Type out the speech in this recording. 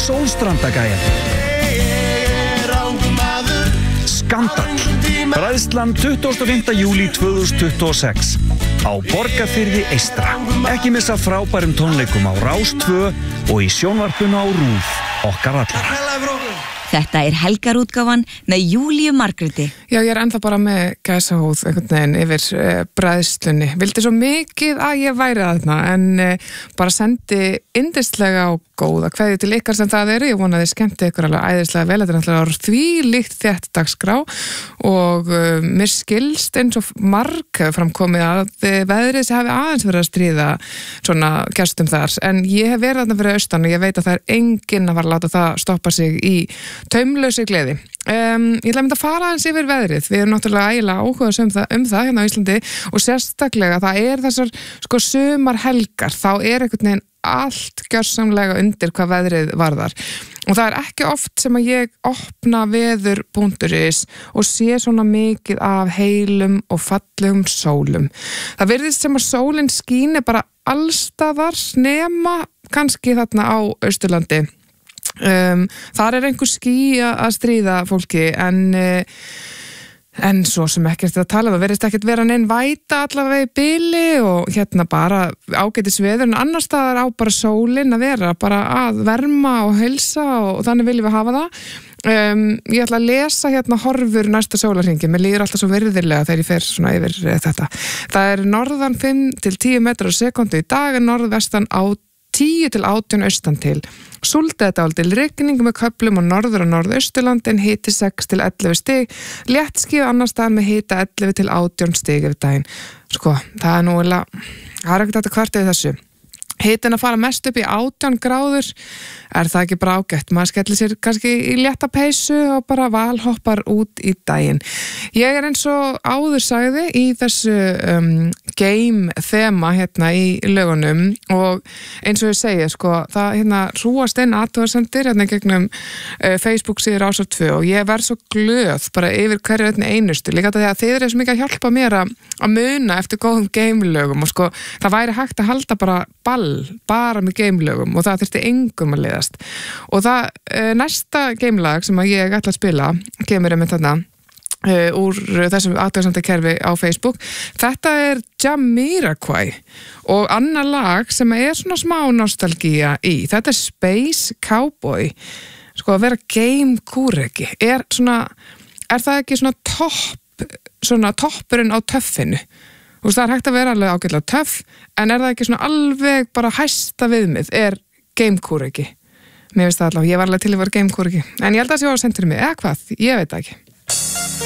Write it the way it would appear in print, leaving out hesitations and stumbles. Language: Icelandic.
Sólstrandagæjan. Skandall. Bræðslan 25. júlí 2026 á Borgarfirði eystra. Ekki missa frábærum tónleikum á Rás 2 og í sjónvarpinu á RÚV, okkar allra. Þetta er helgarútgáfan með Júlíu Margréti. Já, ég er ennþá bara með gæsahúð einhvern veginn yfir bræðslunni. Vildi svo mikið að ég væri þarna en bara sendi yndislega og góða kveðju til ykkar sem það eru. Ég vona að þið skemmti ykkur alveg æðislega vel. Þetta er náttúrulega því líkt þétt dagskrá og mér skilst eins og marg framkomið að veðrið sem hafi aðeins verið að stríða svona gestum þar. En ég hef verið þarna fyrir austan og ég veit að það er enginn að fara að láta það stoppa sig í taumlausi gleði. Ég ætla að mynda að fara aðeins yfir veðrið. Við erum náttúrulega ægilega áhugaðs um það hérna á Íslandi og sérstaklega það er þessar sumarhelgar. Þá er einhvern veginn allt gjörsamlega undir hvað veðrið varðar. Og það er ekki oft sem að ég opna veður.is og sé svona mikið af heilum og fallegum sólum. Það virðist sem að sólin skíni bara allstaðar nema kannski þarna á Austurlandi. Þar er einhver ský að stríða fólki en svo sem ekkert að tala, það verðist ekkert vera neinn væta allavega í bili og hérna bara ágætis veður en annars staðar á bara sólin að vera bara að verma og heilsa og þannig viljum við hafa það. Ég ætla að lesa hérna horfur næsta sólarhringi, mér líður alltaf svo virðilega þegar ég fer svona yfir þetta. Það er norðan 5 til 10 metrar á sekundu í dag en norðvestan á 10 til 18 austan til. Súldæðdálítil rigning með köflum á norður og norðausturlandi en hiti 6 til 11 stig. Léttskýjað annars staðar með hita 11 til 18 stig yfir daginn. Sko, það er nú það er ekkert hægt að kvarta við þessu. Hitin að fara mest upp í 18 gráður, er það ekki bara ágætt? Maður skellir sér kannski í létta peysu og bara valhoppar út í daginn. Ég er eins og áður sagði í þessu game-þema hérna í lögunum og eins og ég segi, sko, það hérna hrúast inn athugasemdir hérna gegnum Facebook síður Rásar 2 og ég verð svo glöð bara yfir hverju einustu. Líka þetta þið eru svo mikið að hjálpa mér að muna eftir góðum game-lögum og sko, það væri hægt að halda bara með game-lögum og það þurfti engum að leiðast. Og það næsta game-lag sem að ég ætla að spila kemur með þarna úr þessum athugasemdakerfi á Facebook. Þetta er Jamiroquai og annar lag sem er svona smá nostalgía í. Þetta er Space Cowboy. Sko að vera game-kúreki er það ekki svona toppurinn á töffinu? Þú veist, það er hægt að vera alveg ágætlega töff, en er það ekki svona alveg bara hæsta viðmið, er game-kúreki? Mér finnst það allavega, ég var alveg til að vera game-kúreki, en ég held að það sé á að senda fyrir mig, eða hvað, ég veit það ekki.